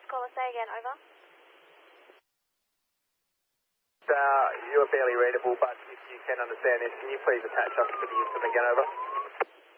caller, say again, over. You're barely readable, but if you can understand this, can you please attach us to the instrument again, over?